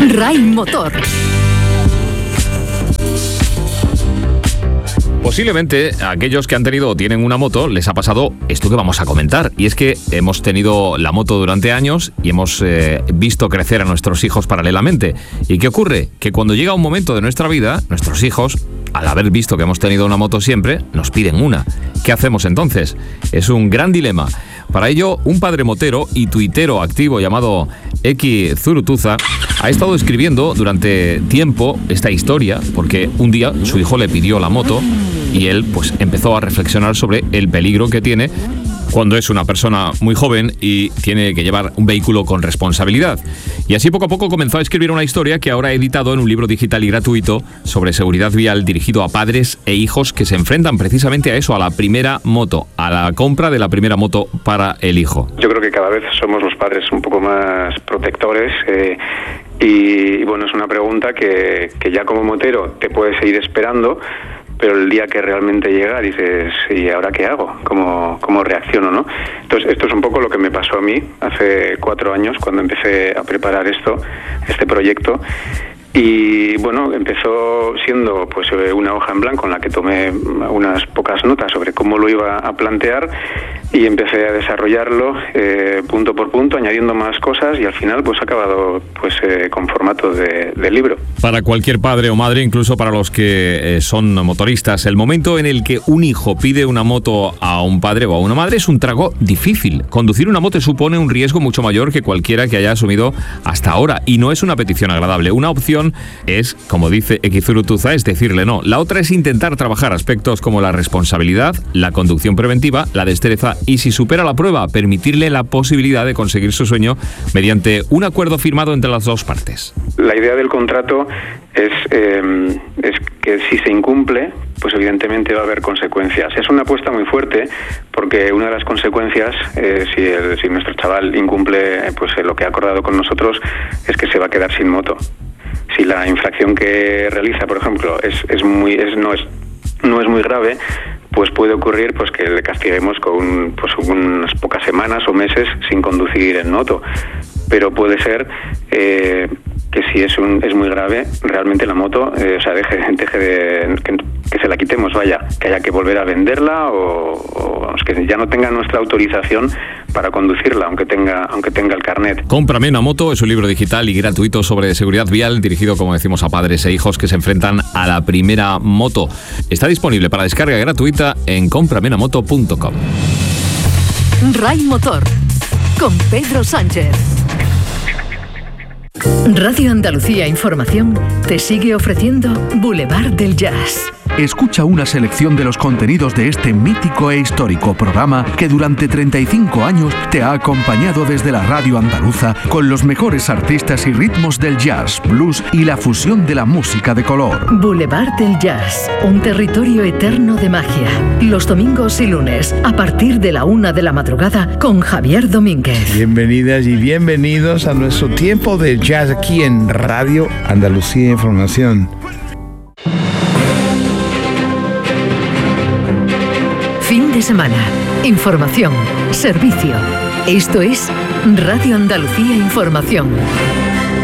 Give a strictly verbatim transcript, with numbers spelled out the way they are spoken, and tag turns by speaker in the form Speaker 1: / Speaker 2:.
Speaker 1: RAI Motor.
Speaker 2: Posiblemente a aquellos que han tenido o tienen una moto les ha pasado esto que vamos a comentar, y es que hemos tenido la moto durante años y hemos eh, visto crecer a nuestros hijos paralelamente. ¿Y qué ocurre? Que cuando llega un momento de nuestra vida, nuestros hijos, al haber visto que hemos tenido una moto siempre, nos piden una. ¿Qué hacemos entonces? Es un gran dilema. Para ello, un padre motero y tuitero activo llamado Eki Zurutuza ha estado escribiendo durante tiempo esta historia, porque un día su hijo le pidió la moto y él pues empezó a reflexionar sobre el peligro que tiene cuando es una persona muy joven y tiene que llevar un vehículo con responsabilidad. Y así poco a poco comenzó a escribir una historia que ahora ha editado en un libro digital y gratuito sobre seguridad vial, dirigido a padres e hijos que se enfrentan precisamente a eso, a la primera moto, a la compra de la primera moto para el hijo.
Speaker 3: Yo creo que cada vez somos los padres un poco más protectores, eh, y, y bueno, es una pregunta que, que ya como motero te puedes seguir esperando, pero el día que realmente llega dices, ¿y ahora qué hago? ¿Cómo, cómo reacciono, no? Entonces, esto es un poco lo que me pasó a mí hace cuatro años cuando empecé a preparar esto, este proyecto. Y bueno, empezó siendo pues una hoja en blanco en la que tomé unas pocas notas sobre cómo lo iba a plantear, y empecé a desarrollarlo eh, punto por punto, añadiendo más cosas, y al final pues ha acabado pues eh, con formato de, de libro.
Speaker 2: Para cualquier padre o madre, incluso para los que eh, son motoristas, el momento en el que un hijo pide una moto a un padre o a una madre es un trago difícil. Conducir una moto supone un riesgo mucho mayor que cualquiera que haya asumido hasta ahora, y no es una petición agradable. Una opción es, como dice Eki Zurutuza, es decirle no. La otra es intentar trabajar aspectos como la responsabilidad, la conducción preventiva, la destreza, y si supera la prueba, permitirle la posibilidad de conseguir su sueño mediante un acuerdo firmado entre las dos partes.
Speaker 3: La idea del contrato es, eh, es que si se incumple, pues evidentemente va a haber consecuencias. Es una apuesta muy fuerte, porque una de las consecuencias, eh, si, el, si nuestro chaval incumple pues eh, lo que ha acordado con nosotros, es que se va a quedar sin moto. Si la infracción que realiza, por ejemplo, es, es muy es, no es no es muy grave, pues puede ocurrir pues que le castiguemos con pues unas pocas semanas o meses sin conducir en moto. Pero puede ser eh, que si es un es muy grave, realmente la moto, eh, o sea, deje, deje de que, que se la quitemos, vaya, que haya que volver a venderla, o, o que ya no tenga nuestra autorización para conducirla, aunque tenga aunque tenga el carnet.
Speaker 2: Cómprame una moto es un libro digital y gratuito sobre seguridad vial, dirigido, como decimos, a padres e hijos que se enfrentan a la primera moto. Está disponible para descarga gratuita en cómprame una moto punto com.
Speaker 1: RAI Motor con Pedro Sánchez. Radio Andalucía Información te sigue ofreciendo Boulevard del Jazz.
Speaker 4: Escucha una selección de los contenidos de este mítico e histórico programa que durante treinta y cinco años te ha acompañado desde la radio andaluza con los mejores artistas y ritmos del jazz, blues y la fusión de la música de color.
Speaker 1: Boulevard del Jazz, un territorio eterno de magia. Los domingos y lunes, a partir de la una de la madrugada, con Javier Domínguez.
Speaker 5: Bienvenidas y bienvenidos a nuestro tiempo de jazz aquí en Radio Andalucía Información.
Speaker 1: Fin de semana. Información. Servicio. Esto es Radio Andalucía Información.